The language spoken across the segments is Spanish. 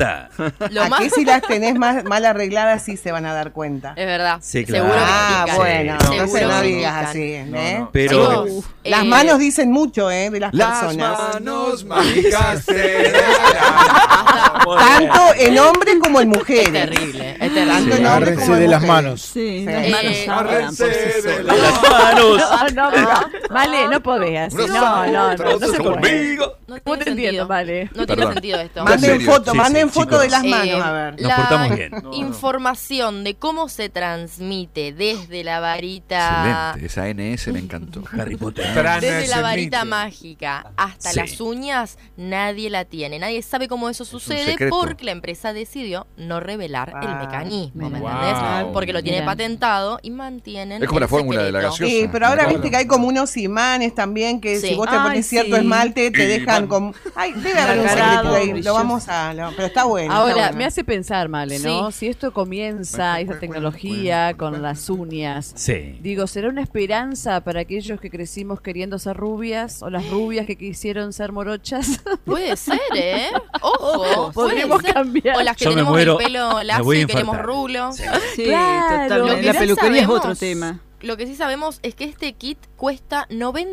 está. Aquí si las tenés mal arregladas sí se van a dar cuenta. Es verdad. Sí, claro. Seguro que Ah, indican. bueno, Seguro entonces no que digas indican. así, ¿eh? No. Pero Las manos dicen mucho, de las personas. manos mágicas te Tanto en hombres como en Es mujeres. terrible. Es Tanto terrible. en hombres Agárrense como en de las mujeres. manos. Sí, Sí. las manos hablan por sí solas. las manos. Ah, no, vale, no podés así. No se puede. Conmigo. No No tiene te entiendo, sentido. vale. No tiene Perdón. sentido esto. Manden serio? foto, Sí, manden sí, foto de chicos. las manos, a ver. Nos portamos bien. Información de cómo se transmite desde la varita. Excelente, esa NS me encantó. Harry Potter. Desde la varita mágica hasta Sí. las uñas, nadie la tiene. Nadie sabe cómo eso sucede secreto. porque la empresa decidió no revelar el mecanismo, ¿me Wow. entendés? Porque lo tiene Mira. patentado y mantienen Es como la el fórmula de la secreto. gaseosa. Sí, pero ahora ¿Me viste que hay como unos imanes también que Sí. si vos te Ay, pones cierto sí. esmalte te dejan Imán. como... Ay, debe haber un Nacarado, secreto ahí, brilloso. lo vamos a... pero está bueno. está Ahora, bueno. me hace pensar, Male, ¿no? Sí. Si esto comienza, esa tecnología con las uñas, Sí. digo, ¿será una esperanza para aquellos que crecimos queriendo ser rubias o las rubias que quisieron ser morochas? Puede ser, ¿eh? Ojo, puede podríamos ser. cambiar. O las que Yo me tenemos muero, el pelo me lacio voy a y queremos infartar. rulo. Sí, Claro, totalmente. la sí peluquería es sabemos- otro tema. Lo que sí sabemos es que este kit cuesta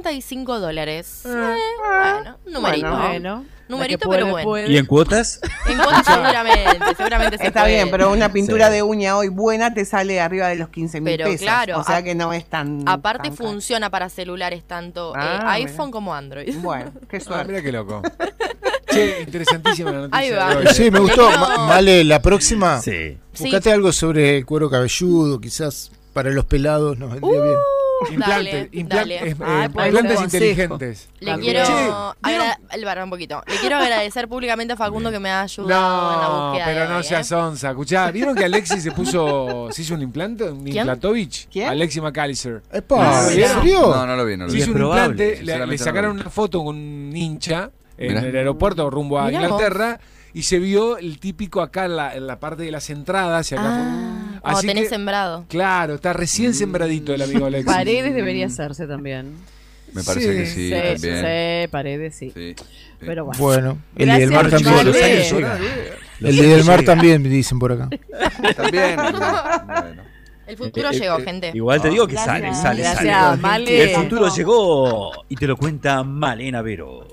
$95. Bueno, numerito. Bueno, Numerito, la que pero puede, bueno. puede. ¿Y en cuotas? En cuotas seguramente se Está puede. bien, pero una pintura Sí. de uña hoy buena te sale arriba de los 15.000 Pero pesos. claro, o sea que no es tan... Aparte tan caro. funciona para celulares tanto Ah, iPhone mira. como Android. Bueno, qué Ah, suerte. mira qué loco. Che, interesantísima la noticia. Ahí va. de hoy. Sí, me gustó. No. Male, la próxima, Sí. Sí. buscate algo sobre el cuero cabelludo, quizás para los pelados nos vendría bien. Dale, dale. Ay, pues, Implantes consejo. inteligentes. Le También. quiero Che, para un poquito. Le quiero agradecer públicamente a Facundo que me ha ayudado en la No, búsqueda. pero de no hoy, seas onza. Escuchá, ¿vieron que Alexis se hizo un implante? ¿Un ¿Quién? implantovich? ¿Quién? Alexis McAllister. Epa, ¿Lo ¿en vieron? serio? No, no lo vi, no lo Sí, vi. es Se hizo un probable. implante, le Sinceramente no sacaron lo vi. una foto con un hincha en Mirá. el aeropuerto rumbo a Mirá Inglaterra y se vio el típico acá en la parte de las entradas. Y acá Cuando Así tenés que- sembrado. Claro, está recién sembradito el amigo Alexis. Paredes debería hacerse también. Me parece que sí, también. sí, Paredes sí. Sí. Pero bueno. Bueno, el Gracias, Lidelmar Chicos, también. los Vale. años llegan. El Lidelmar también, me dicen por acá. También. Bueno. El futuro llegó, gente. Igual te digo que Gracias. sale. Gracias, Male. El futuro llegó y te lo cuenta Malena Vero.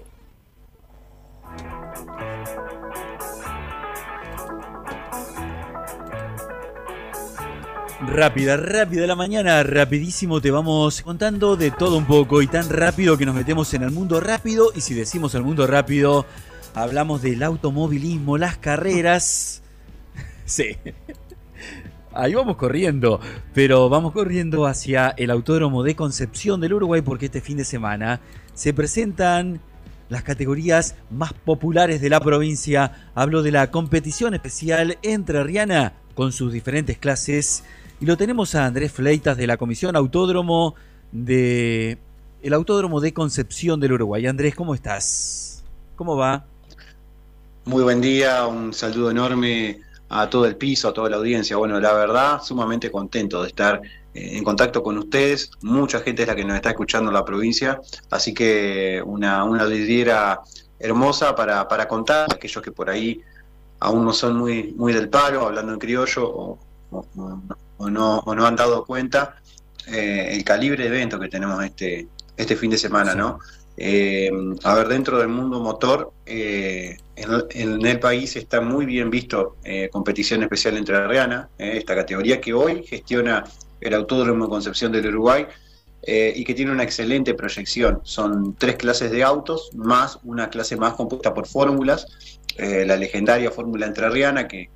Rápida la mañana, rapidísimo te vamos contando de todo un poco y tan rápido que nos metemos en el mundo rápido. Y si decimos el mundo rápido, hablamos del automovilismo, las carreras. Sí. Ahí vamos corriendo, pero vamos corriendo hacia el Autódromo de Concepción del Uruguay porque este fin de semana se presentan las categorías más populares de la provincia. Hablo de la competición especial entrerriana con sus diferentes clases y lo tenemos a Andrés Fleitas de la Comisión Autódromo de el Autódromo de Concepción del Uruguay. Andrés, ¿cómo estás? ¿Cómo va? Muy buen día, un saludo enorme a todo el piso, a toda la audiencia. Bueno, la verdad, sumamente contento de estar en contacto con ustedes. Mucha gente es la que nos está escuchando en la provincia, así que una vidriera hermosa para contar a aquellos que por ahí aún no son muy del palo, hablando en criollo, o no han dado cuenta el calibre de evento que tenemos este fin de semana, Sí. ¿no? A ver, dentro del mundo motor, en el país está muy bien visto competición especial entrerriana, esta categoría que hoy gestiona el Autódromo Concepción del Uruguay y que tiene una excelente proyección. Son 3 clases de autos, más una clase más compuesta por fórmulas, la legendaria fórmula entrerriana que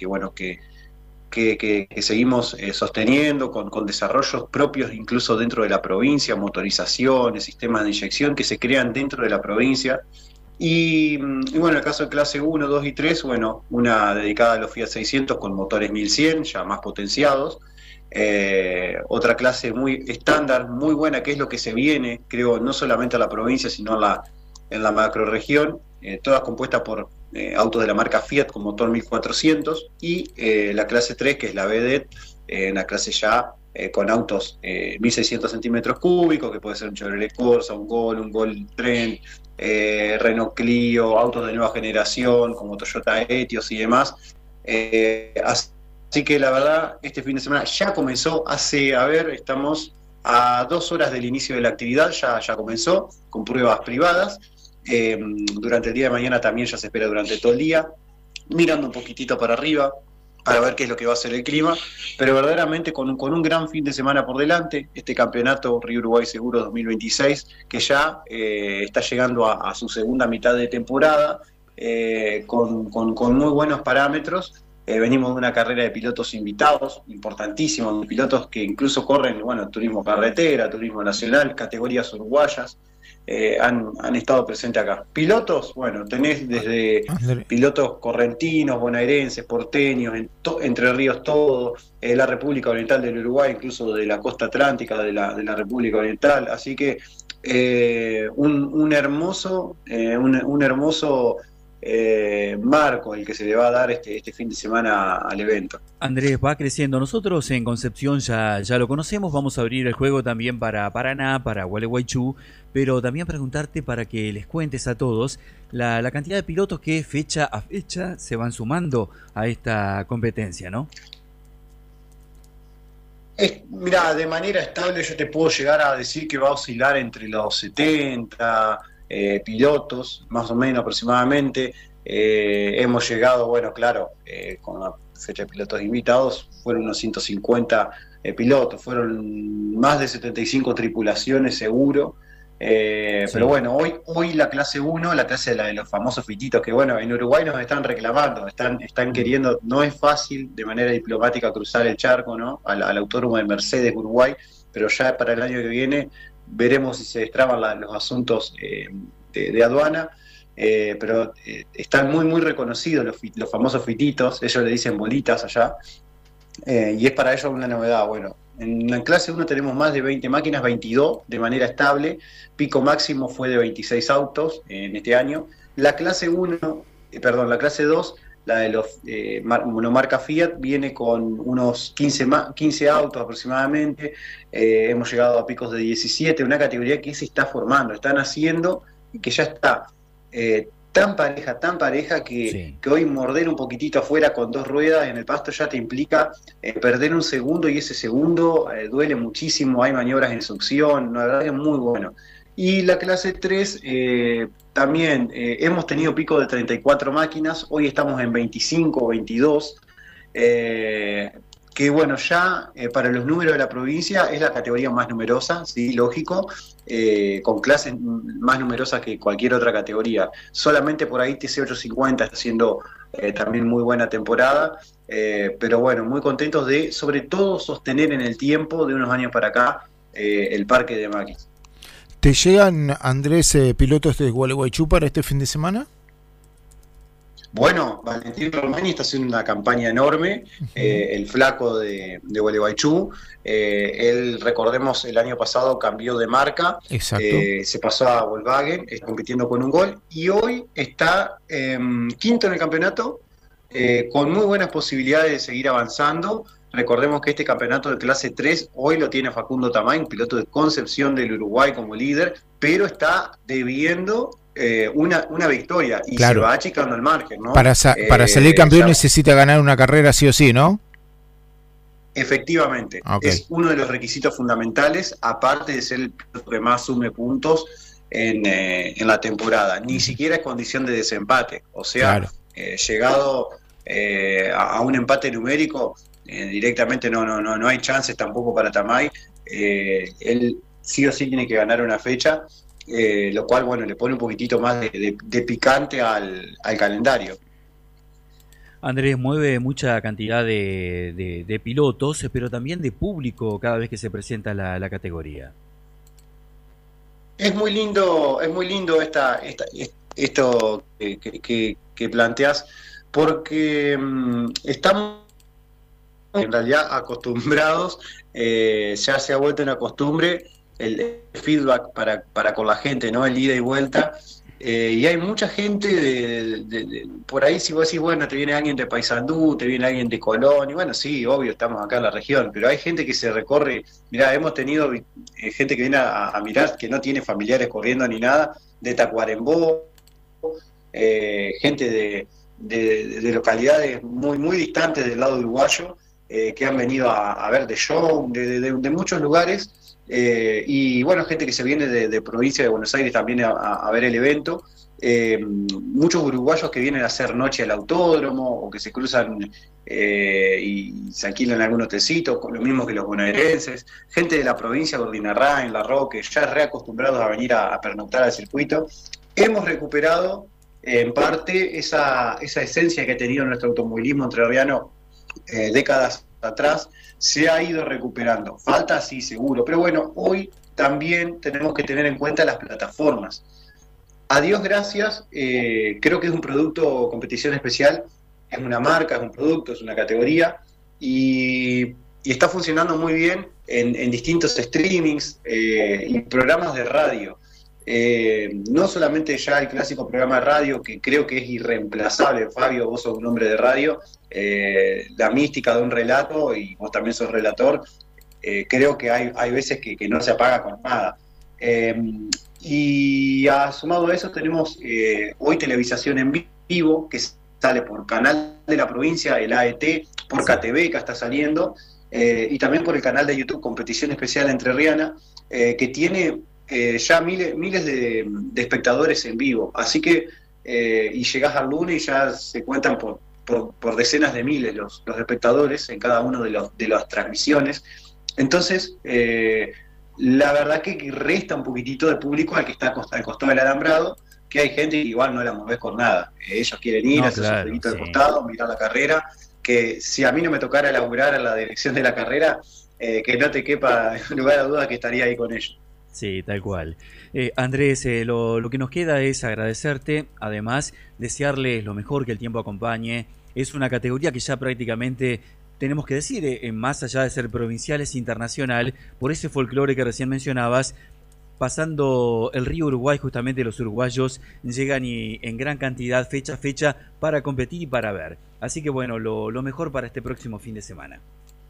seguimos sosteniendo con desarrollos propios incluso dentro de la provincia, motorizaciones, sistemas de inyección que se crean dentro de la provincia. Y bueno, en el caso de clase 1, 2 y 3, bueno, una dedicada a los Fiat 600 con motores 1100, ya más potenciados. Otra clase muy estándar, muy buena, que es lo que se viene, creo, no solamente a la provincia, sino en la macrorregión, todas compuestas por autos de la marca Fiat con motor 1400, y la clase 3, que es la Vedet, una clase ya con autos 1600 centímetros cúbicos, que puede ser un Chevrolet Corsa, un Gol Trent, Renault Clio, autos de nueva generación como Toyota Etios y demás. Así que la verdad, este fin de semana ya comenzó, estamos a 2 horas del inicio de la actividad, ya comenzó, con pruebas privadas. Durante el día de mañana también ya se espera durante todo el día, mirando un poquitito para arriba, para ver qué es lo que va a hacer el clima, pero verdaderamente con un gran fin de semana por delante, este campeonato Río Uruguay Seguro 2026, que ya está llegando a su segunda mitad de temporada, con muy buenos parámetros. Venimos de una carrera de pilotos invitados, importantísimos, pilotos que incluso corren, turismo carretera, turismo nacional, categorías uruguayas, han estado presentes acá. Pilotos, tenés desde pilotos correntinos, bonaerenses, porteños, Entre Ríos todo, la República Oriental del Uruguay, incluso de la costa atlántica de la República Oriental, así que un hermoso marco el que se le va a dar este fin de semana al evento. Andrés, va creciendo. Nosotros en Concepción ya lo conocemos, vamos a abrir el juego también para Paraná, para Gualeguaychú, pero también preguntarte para que les cuentes a todos la cantidad de pilotos que fecha a fecha se van sumando a esta competencia, ¿no? Mira, de manera estable yo te puedo llegar a decir que va a oscilar entre los 70 pilotos, más o menos aproximadamente. Hemos llegado, con la fecha de pilotos invitados, fueron unos 150 pilotos, fueron más de 75 tripulaciones seguro. Sí. Pero hoy la clase 1, la clase de los famosos fititos, que en Uruguay nos están reclamando, están queriendo, no es fácil de manera diplomática cruzar el charco, ¿no? al autódromo de Mercedes, Uruguay, pero ya para el año que viene veremos si se destraban los asuntos de aduana, pero están muy reconocidos los famosos fititos, ellos le dicen bolitas allá, y es para ellos una novedad. En la clase 1 tenemos más de 20 máquinas, 22 de manera estable, pico máximo fue de 26 autos en este año. La clase 2, la de los monomarca Fiat, viene con unos 15 autos aproximadamente. Hemos llegado a picos de 17, una categoría que se está formando, están haciendo y que ya está tan pareja que hoy morder un poquitito afuera con 2 ruedas en el pasto ya te implica perder un segundo, y ese segundo duele muchísimo, hay maniobras en succión, la verdad es muy bueno. Y la clase 3 también hemos tenido pico de 34 máquinas, hoy estamos en 25 o 22, que ya para los números de la provincia es la categoría más numerosa, sí, lógico, con clases más numerosas que cualquier otra categoría. Solamente por ahí TC850 está haciendo también muy buena temporada, pero muy contentos de, sobre todo, sostener en el tiempo de unos años para acá el parque de máquinas. ¿Te llegan, Andrés, pilotos de Gualeguaychú para este fin de semana? Valentín Romani está haciendo una campaña enorme, el flaco de Gualeguaychú. Él, recordemos, el año pasado cambió de marca, se pasó a Volkswagen, está compitiendo con un Gol, y hoy está quinto en el campeonato, con muy buenas posibilidades de seguir avanzando. Recordemos que este campeonato de clase 3 hoy lo tiene Facundo Tamay, piloto de Concepción del Uruguay, como líder, pero está debiendo una victoria y se va achicando el margen, ¿no? Para salir campeón necesita ganar una carrera sí o sí, ¿no? Efectivamente, es uno de los requisitos fundamentales, aparte de ser el piloto que más sume puntos en la temporada. Ni siquiera es condición de desempate, o sea, llegado a un empate numérico, directamente no hay chances tampoco para Tamay. Él sí o sí tiene que ganar una fecha, lo cual le pone un poquitito más de picante al calendario. Andrés, mueve mucha cantidad de pilotos, pero también de público cada vez que se presenta la categoría. Es muy lindo esto que planteas, porque estamos en realidad acostumbrados, ya se ha vuelto una costumbre el feedback para con la gente, ¿no? El ida y vuelta, Y hay mucha gente por ahí, si vos decís, bueno, te viene alguien de Paysandú, te viene alguien de Colón, y bueno, sí, obvio, estamos acá en la región, pero hay gente que se recorre, mirá, hemos tenido gente que viene a mirar, que no tiene familiares corriendo ni nada, de Tacuarembó, gente de localidades muy distantes del lado uruguayo, que han venido a ver de show, de muchos lugares, y bueno, gente que se viene de provincia de Buenos Aires también a ver el evento, muchos uruguayos que vienen a hacer noche al autódromo, o que se cruzan y se alquilan algún hotelcito, lo mismo que los bonaerenses, gente de la provincia de Ordinarráin, La Roque, ya reacostumbrados a venir a pernoctar al circuito. Hemos recuperado en parte esa esencia que ha tenido nuestro automovilismo entrerriano décadas atrás, se ha ido recuperando. Falta, sí, seguro, pero bueno, hoy también tenemos que tener en cuenta las plataformas. A Dios gracias, creo que es un producto competición especial, es una marca, es un producto, es una categoría, y está funcionando muy bien en distintos streamings y programas de radio. No solamente ya el clásico programa de radio, que creo que es irreemplazable. Fabio, vos sos un hombre de radio, la mística de un relato, y vos también sos relator, creo que hay veces que no se apaga con nada. Y sumado a eso tenemos hoy televisación en vivo, que sale por Canal de la Provincia, el AET, por KTV, que está saliendo, y también por el canal de YouTube Competición Especial Entrerriana, que tiene ya miles de espectadores en vivo, así que y llegás al lunes y ya se cuentan por decenas de miles los espectadores en cada uno de las transmisiones. Entonces la verdad que resta un poquitito de público al que está al costado del alambrado, que hay gente que igual no la movés con nada, ellos quieren ir, hacer su jueguito de costado, mirar la carrera, que si a mí no me tocara laburar a la dirección de la carrera, que no te quepa lugar a duda que estaría ahí con ellos. Sí, tal cual. Andrés, lo que nos queda es agradecerte, además desearles lo mejor, que el tiempo acompañe. Es una categoría que ya prácticamente, tenemos que decir, más allá de ser provincial, es internacional, por ese folclore que recién mencionabas. Pasando el río Uruguay, justamente los uruguayos llegan en gran cantidad, fecha a fecha, para competir y para ver. Así que bueno, lo mejor para este próximo fin de semana.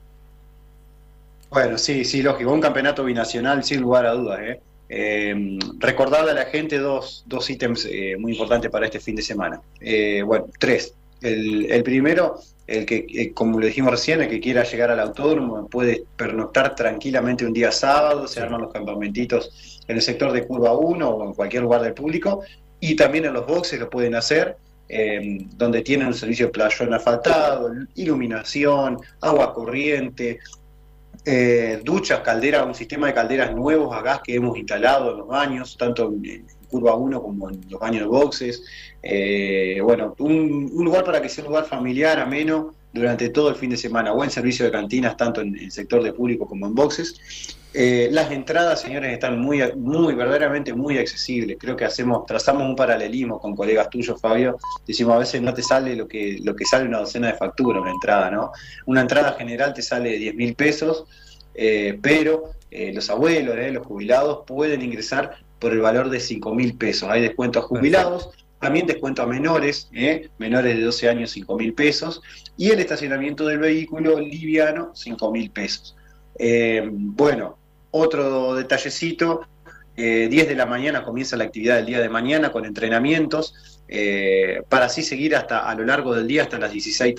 Bueno, sí, lógico, un campeonato binacional sin lugar a dudas. Recordarle a la gente dos ítems muy importantes para este fin de semana. Bueno, tres. El primero, el que, como le dijimos recién, el que quiera llegar al autódromo puede pernoctar tranquilamente un día sábado, se arman los campamentitos en el sector de Curva 1 o en cualquier lugar del público, y también en los boxes lo pueden hacer, donde tienen un servicio de playón asfaltado, iluminación, agua corriente, duchas, calderas, un sistema de calderas nuevos a gas que hemos instalado en los baños, tanto en Curva 1 como en los baños de boxes. Bueno, un lugar para que sea un lugar familiar, ameno, durante todo el fin de semana. Buen servicio de cantinas, tanto en el sector de público como en boxes. Las entradas, señores, están verdaderamente muy accesibles. Creo que trazamos un paralelismo con colegas tuyos, Fabio. Decimos, a veces no te sale lo que sale una docena de facturas, una entrada, ¿no? Una entrada general te sale 10.000 pesos, pero los abuelos, los jubilados, pueden ingresar por el valor de 5.000 pesos. Hay descuento a jubilados, también descuento a menores, menores de 12 años, 5.000 pesos, y el estacionamiento del vehículo liviano, 5.000 pesos. Bueno, otro detallecito, 10 de la mañana comienza la actividad del día de mañana con entrenamientos, para así seguir a lo largo del día hasta las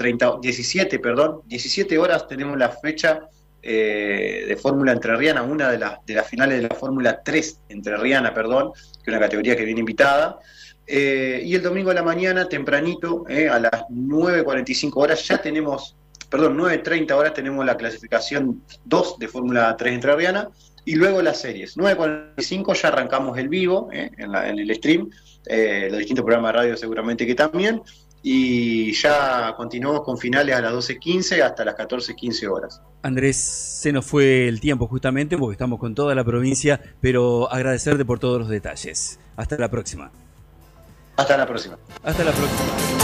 17 horas tenemos la fecha de Fórmula Entrerriana, una de las finales de la Fórmula 3 Entrerriana, que es una categoría que viene invitada. Y el domingo a la mañana, tempranito, a las 9:45 horas, 9:30 horas tenemos la clasificación 2 de Fórmula 3 Entrerriana, y luego las series. 9:45 ya arrancamos el vivo, en el stream, los distintos programas de radio seguramente que también, y ya continuamos con finales a las 12:15 hasta las 14:15 horas. Andrés, se nos fue el tiempo justamente porque estamos con toda la provincia, pero agradecerte por todos los detalles. Hasta la próxima. Hasta la próxima. Hasta la próxima.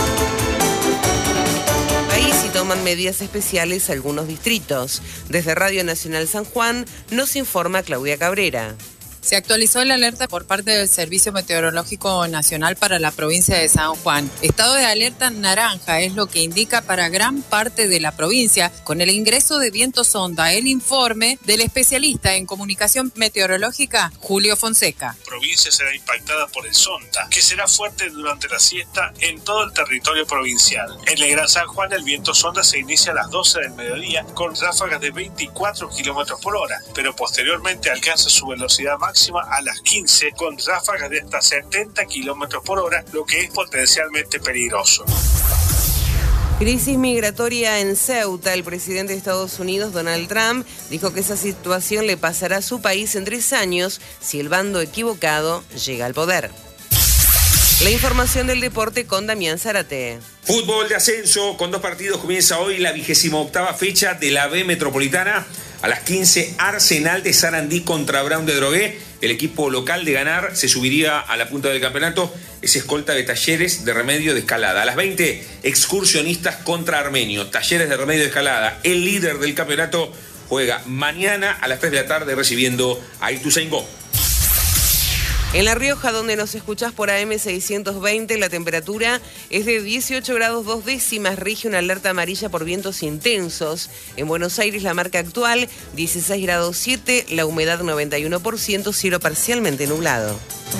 Ahí sí toman medidas especiales algunos distritos. Desde Radio Nacional San Juan nos informa Claudia Cabrera. Se actualizó la alerta por parte del Servicio Meteorológico Nacional para la provincia de San Juan. Estado de alerta naranja es lo que indica para gran parte de la provincia, con el ingreso de vientos sonda. El informe del especialista en comunicación meteorológica, Julio Fonseca. La provincia será impactada por el sonda, que será fuerte durante la siesta en todo el territorio provincial. En el Gran San Juan, el viento sonda se inicia a las 12 del mediodía con ráfagas de 24 kilómetros por hora, pero posteriormente alcanza su velocidad máxima a las 15 con ráfagas de hasta 70 kilómetros por hora, lo que es potencialmente peligroso. Crisis migratoria en Ceuta. El presidente de Estados Unidos, Donald Trump, dijo que esa situación le pasará a su país en 3 años si el bando equivocado llega al poder. La información del deporte con Damián Zárate. Fútbol de ascenso, con 2 partidos comienza hoy la 28ª fecha de la B Metropolitana. A las 15, Arsenal de Sarandí contra Brown de Drogué. El equipo local de ganar se subiría a la punta del campeonato. Es escolta de Talleres de Remedio de Escalada. A las 20, Excursionistas contra Armenio. Talleres de Remedio de Escalada, el líder del campeonato, juega mañana a las 3 de la tarde recibiendo a Ituzaingó. En La Rioja, donde nos escuchás por AM620, la temperatura es de 18 grados 2 décimas, rige una alerta amarilla por vientos intensos. En Buenos Aires, la marca actual, 16 grados 7, la humedad 91%, cielo parcialmente nublado.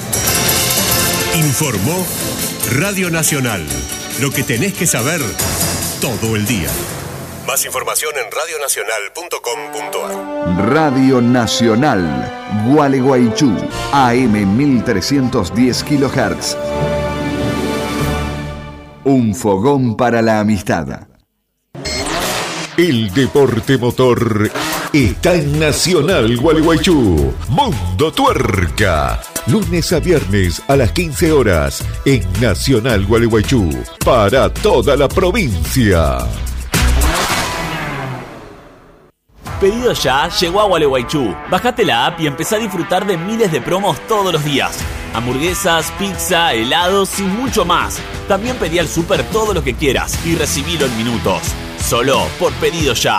Informó Radio Nacional, lo que tenés que saber todo el día. Más información en radionacional.com.ar. Radio Nacional, Gualeguaychú, AM 1310 kHz. Un fogón para la amistad. El deporte motor está en Nacional Gualeguaychú. Mundo Tuerca. Lunes a viernes a las 15 horas en Nacional Gualeguaychú. Para toda la provincia. Pedido Ya llegó a Gualeguaychú. Bajate la app y empezá a disfrutar de miles de promos todos los días. Hamburguesas, pizza, helados y mucho más. También pedí al súper todo lo que quieras y recibilo en minutos. Solo por Pedido Ya.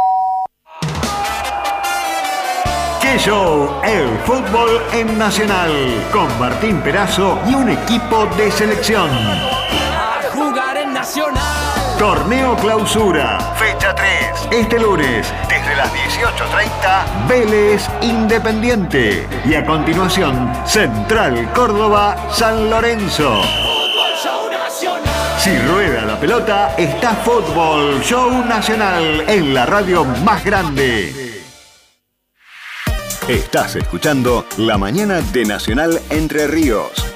¡Qué show! El fútbol en Nacional. Con Martín Perazo y un equipo de selección. A jugar en Nacional. Torneo Clausura, fecha 3, este lunes, desde las 18:30, Vélez Independiente. Y a continuación, Central Córdoba San Lorenzo. Si rueda la pelota, está Fútbol Show Nacional en la radio más grande. Estás escuchando La Mañana de Nacional Entre Ríos.